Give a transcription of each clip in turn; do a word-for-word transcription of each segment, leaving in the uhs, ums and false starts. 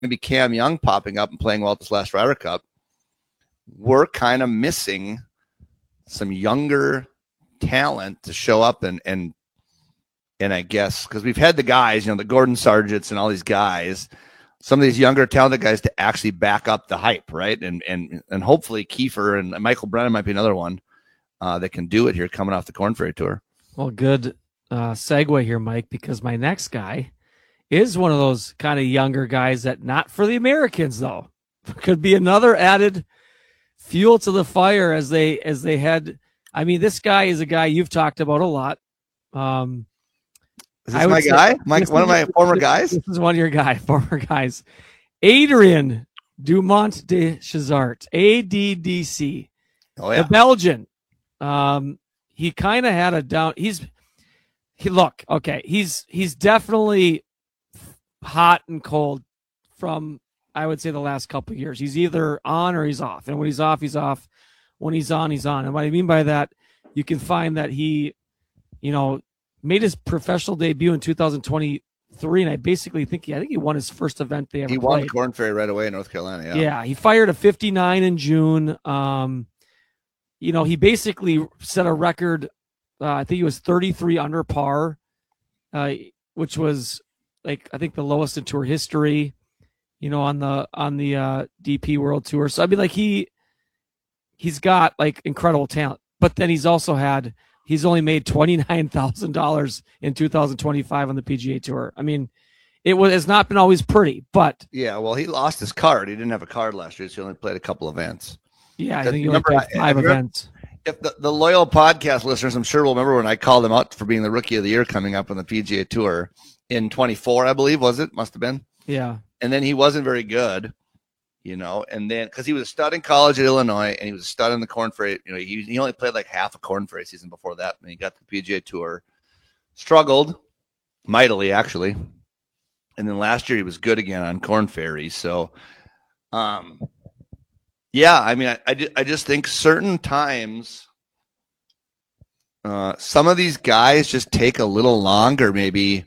maybe Cam Young popping up and playing well at this last Ryder Cup, we're kind of missing some younger talent to show up and and and I guess because we've had the guys, you know, the Gordon Sargents and all these guys, some of these younger talented guys to actually back up the hype, right? And and and hopefully Kiefer and Michael Brennan might be another one uh, that can do it here coming off the Korn Ferry Tour. Well, good uh, segue here, Mike, because my next guy is one of those kind of younger guys that not for the Americans though, could be another added fuel to the fire as they as they head. I mean, this guy is a guy you've talked about a lot. Um, is this my guy? My, one of my former guys? This is one of your guy, former guys. Adrian Dumont de Chazart, A D D C. Oh, yeah. The Belgian. Um, he kind of had a down. He's, he look, okay. He's, he's definitely hot and cold from, I would say, the last couple of years. He's either on or he's off. And when he's off, he's off. When he's on, he's on. And what I mean by that, you can find that he, you know, made his professional debut in two thousand twenty-three, and I basically think he, I think he won his first event they ever He won played. Korn Ferry right away in North Carolina. Yeah, yeah. He fired a fifty-nine in June. Um, you know, he basically set a record. Uh, I think he was thirty-three under par, uh, which was like I think the lowest in tour history. You know, on the on the uh, D P World Tour. So I mean, like he he's got like incredible talent, but then he's also had. He's only made twenty-nine thousand dollars in two thousand twenty-five on the P G A Tour. I mean, it was it's not been always pretty, but yeah. Well, he lost his card. He didn't have a card last year, so he only played a couple events. Yeah, I think he only played five events. If the, the loyal podcast listeners, I'm sure will remember when I called him out for being the Rookie of the Year coming up on the P G A Tour in twenty-four, I believe, was it? Must have been. Yeah. And then he wasn't very good. You know, and then because he was a stud in college at Illinois and he was a stud in the Korn Ferry, you know, he, he only played like half a Korn Ferry season before that. And he got to the P G A Tour, struggled mightily, actually. And then last year he was good again on Korn Ferry. So, um, yeah, I mean, I, I, I just think certain times uh, some of these guys just take a little longer, maybe.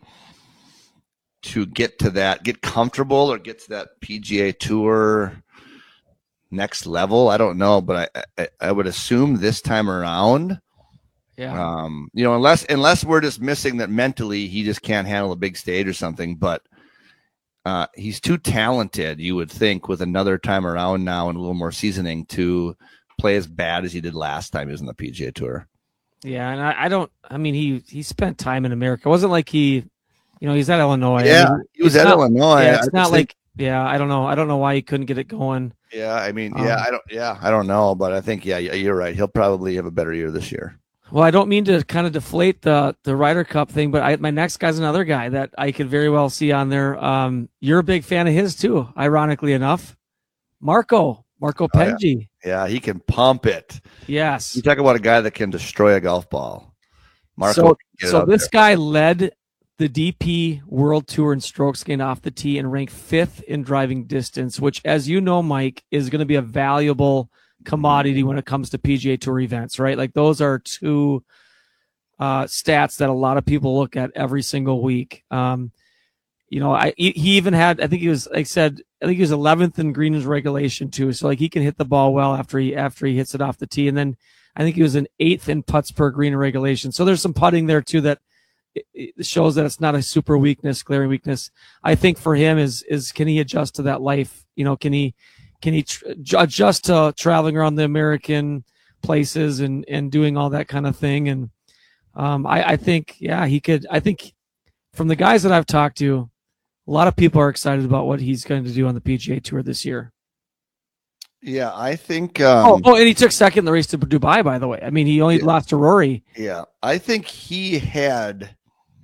To get to that, get comfortable or get to that P G A Tour next level. I don't know, but I, I, I would assume this time around, yeah. Um, you know, unless unless we're just missing that mentally he just can't handle a big stage or something. But uh, he's too talented, you would think, with another time around now and a little more seasoning to play as bad as he did last time he was on the P G A Tour. Yeah, and I, I don't. I mean, he he spent time in America. It wasn't like he. You know, he's at Illinois. Yeah, I mean, he was at not, Illinois. Yeah, it's I not like, think, yeah, I don't know. I don't know why he couldn't get it going. Yeah, I mean, um, yeah, I don't, yeah, I don't know, but I think, yeah, you're right. He'll probably have a better year this year. Well, I don't mean to kind of deflate the the Ryder Cup thing, but I, my next guy's another guy that I could very well see on there. Um, you're a big fan of his too, ironically enough. Marco, Marco oh, Peggi. Yeah. yeah, he can pump it. Yes. You talk about a guy that can destroy a golf ball. Marco. So, so this there. guy led the D P World Tour in strokes gained off the tee and ranked fifth in driving distance, which, as you know, Mike, is going to be a valuable commodity when it comes to P G A Tour events, right? Like those are two uh, stats that a lot of people look at every single week. Um, you know, I he even had, I think he was, like I said, I think he was eleventh in greens regulation too. So like he can hit the ball well after he after he hits it off the tee, and then I think he was an eighth in putts per green regulation. So there's some putting there too that it shows that it's not a super weakness, glaring weakness. I think for him is, is can he adjust to that life? You know, can he, can he tr- adjust to traveling around the American places and, and doing all that kind of thing? And um, I, I think, yeah, he could, I think from the guys that I've talked to, a lot of people are excited about what he's going to do on the P G A Tour this year. Yeah, I think. Um, oh, oh, and he took second in the race to Dubai, by the way. I mean, he only yeah, lost to Rory. Yeah, I think he had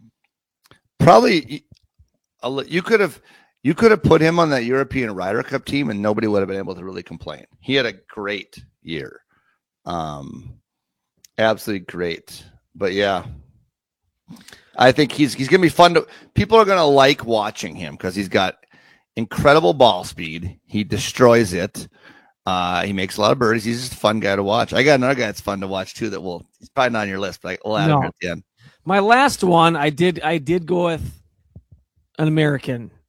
probably. You could have, you could have put him on that European Ryder Cup team, and nobody would have been able to really complain. He had a great year, um, absolutely great. But yeah, I think he's he's gonna be fun to. People are gonna like watching him because he's got incredible ball speed. He destroys it. Uh, he makes a lot of birdies. He's just a fun guy to watch. I got another guy that's fun to watch too. That will he's probably not on your list, but we'll add no. him at the end. My last one, I did I did go with an American,